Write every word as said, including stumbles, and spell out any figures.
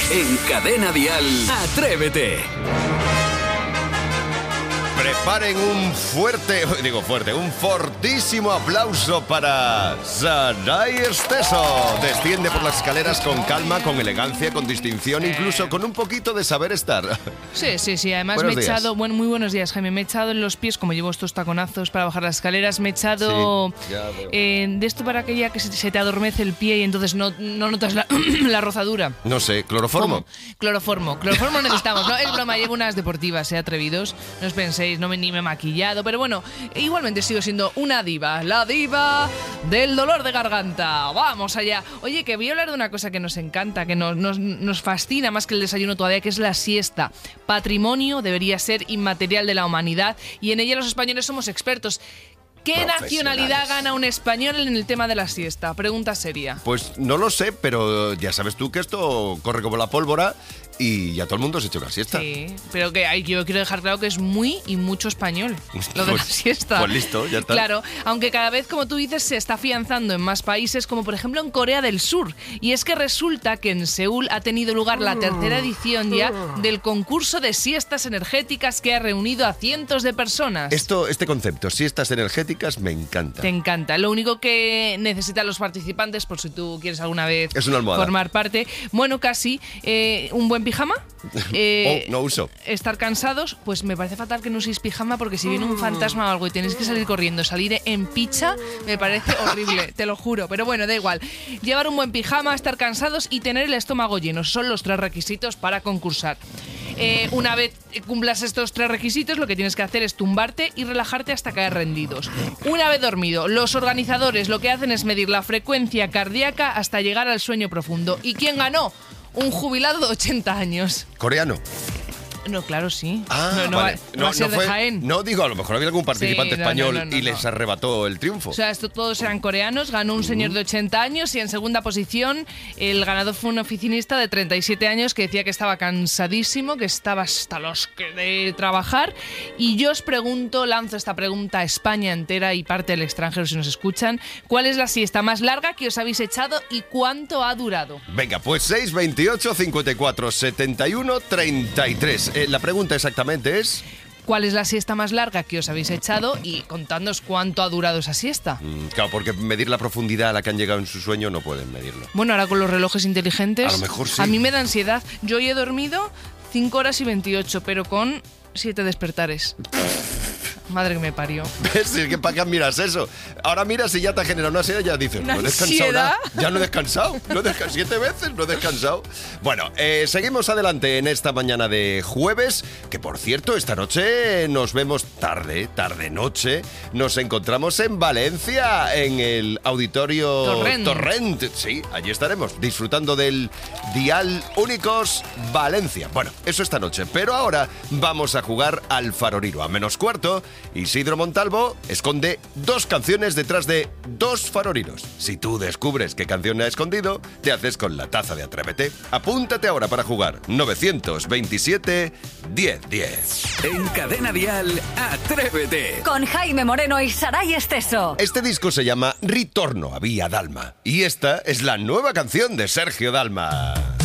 En Cadena Dial, Atrévete. Preparen un fuerte, digo fuerte, un fortísimo aplauso para Saray Esteso. Desciende por las escaleras con calma, con elegancia, con distinción, incluso con un poquito de saber estar. Sí, sí, sí. Además Buenos me he días. echado, bueno, muy buenos días, Jaime. Me he echado en los pies, como llevo estos taconazos para bajar las escaleras, me he echado Sí, ya veo. eh, de esto para que ya que se, se te adormece el pie y entonces no, no notas la, la rozadura. No sé, cloroformo. ¿Cómo? Cloroformo. Cloroformo necesitamos, ¿no? Es broma, llevo unas deportivas, ¿eh? Atrevidos. No os penséis, no me, ni me he maquillado, pero bueno, igualmente sigo siendo una diva. La diva del dolor de garganta. Vamos allá. Oye, que voy a hablar de una cosa que nos encanta, que nos, nos, nos fascina más que el desayuno todavía, que es la siesta. Patrimonio, debería ser inmaterial de la humanidad, y en ella los españoles somos expertos. ¿Qué nacionalidad gana un español en el tema de la siesta? Pregunta seria. Pues no lo sé, pero ya sabes tú que esto corre como la pólvora y ya todo el mundo se echa una siesta. Sí, pero que hay- yo quiero dejar claro que es muy y mucho español lo de la Pues- siesta. pues listo, ya está. Claro, aunque cada vez, como tú dices, se está afianzando en más países, como por ejemplo en Corea del Sur. Y es que resulta que en Seúl ha tenido lugar la tercera edición ya del concurso de siestas energéticas que ha reunido a cientos de personas. Esto, este concepto, siestas energéticas, me encanta. Te encanta. Lo único que necesitan los participantes, por si tú quieres alguna vez Es una almohada. formar parte, bueno, casi, eh, un buen pijama. eh, Oh, no uso. Estar cansados, pues me parece fatal que no uséis pijama, porque si viene un fantasma o algo y tenéis que salir corriendo, salir en picha, me parece horrible, te lo juro. Pero bueno, da igual. Llevar un buen pijama, estar cansados y tener el estómago lleno son los tres requisitos para concursar. Eh, una vez cumplas estos tres requisitos, lo que tienes que hacer es tumbarte y relajarte hasta caer rendidos. Una vez dormido, los organizadores lo que hacen es medir la frecuencia cardíaca hasta llegar al sueño profundo. ¿Y quién ganó? Un jubilado de ochenta años. ¿Coreano? No, claro, sí. Ah, no, no vale. va, no va a ser de fue- Jaén. no, digo, a lo mejor había algún participante Sí, no, español no, no, no, y les no. arrebató el triunfo. O sea, esto todos eran coreanos. Ganó un señor de ochenta años y en segunda posición el ganador fue un oficinista de treinta y siete años que decía que estaba cansadísimo, que estaba hasta los que de trabajar. Y yo os pregunto, lanzo esta pregunta a España entera y parte del extranjero si nos escuchan: ¿cuál es la siesta más larga que os habéis echado y cuánto ha durado? Venga, pues seis, veintiocho, cincuenta y cuatro, setenta y uno, treinta y tres. Eh, la pregunta exactamente es... ¿Cuál es la siesta más larga que os habéis echado y contadnos cuánto ha durado esa siesta? Mm, Claro, porque medir la profundidad a la que han llegado en su sueño no pueden medirlo. Bueno, ahora con los relojes inteligentes, A lo mejor sí. a mí me da ansiedad. Yo hoy he dormido cinco horas y veintiocho, pero con siete despertares. Madre que me parió. ¿Ves? Es que ¿para qué miras eso? Ahora miras y ya te ha generado una ansiedad, ya dices, ¿Una no he descansado nada. ansiedad? Ya no he descansado. No he descansado. Siete veces no he descansado. Bueno, eh, seguimos adelante en esta mañana de jueves, que por cierto, esta noche nos vemos tarde, tarde-noche. Nos encontramos en Valencia, en el auditorio Torrent. Torrent. Sí, allí estaremos, disfrutando del Dial Únicos Valencia. Bueno, eso esta noche. Pero ahora vamos a jugar al faroriro. A menos cuarto, Isidro Montalvo esconde dos canciones detrás de dos faroriros. Si tú descubres qué canción ha escondido, te haces con la taza de Atrévete. Apúntate ahora para jugar. novecientos veintisiete, diez diez. En Cadena Dial, Atrévete. Con Jaime Moreno y Saray Esteso. Este disco se llama Ritorno a Vía Dalma. Y esta es la nueva canción de Sergio Dalma.